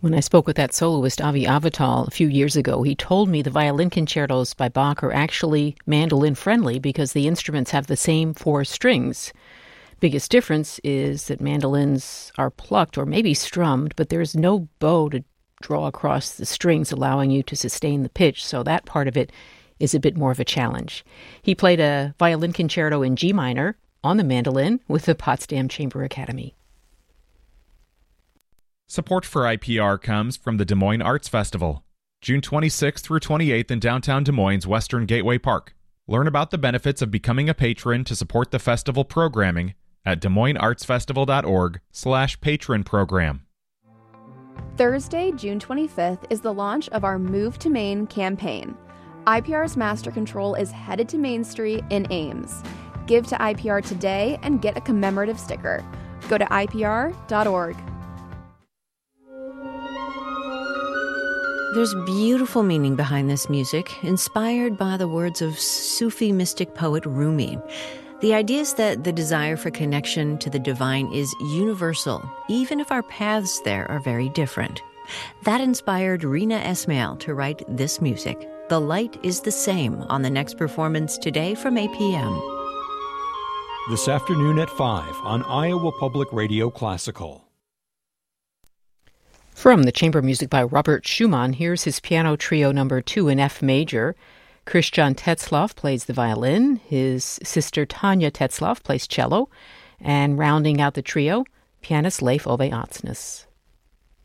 When I spoke with that soloist, Avi Avital, a few years ago, he told me the violin concertos by Bach are actually mandolin-friendly because the instruments have the same four strings. Biggest difference is that mandolins are plucked or maybe strummed, but there's no bow to draw across the strings, allowing you to sustain the pitch, so that part of it is a bit more of a challenge. He played a violin concerto in G minor on the mandolin with the Potsdam Chamber Academy. Support for IPR comes from the Des Moines Arts Festival, June 26th through 28th in downtown Des Moines' Western Gateway Park. Learn about the benefits of becoming a patron to support the festival programming at DesMoinesArtsFestival.org/patron program. Thursday, June 25th is the launch of our Move to Maine campaign. IPR's Master Control is headed to Main Street in Ames. Give to IPR today and get a commemorative sticker. Go to IPR.org. There's beautiful meaning behind this music, inspired by the words of Sufi mystic poet Rumi. The idea is that the desire for connection to the divine is universal, even if our paths there are very different. That inspired Rina Esmail to write this music. The Light is the Same on the next performance today from 8 p.m. This afternoon at 5 on Iowa Public Radio Classical. From the chamber music by Robert Schumann, here's his piano trio number 2 in F major. Christian Tetzlaff plays the violin, his sister Tanya Tetzlaff plays cello, and rounding out the trio, pianist Leif Ove Atsnes.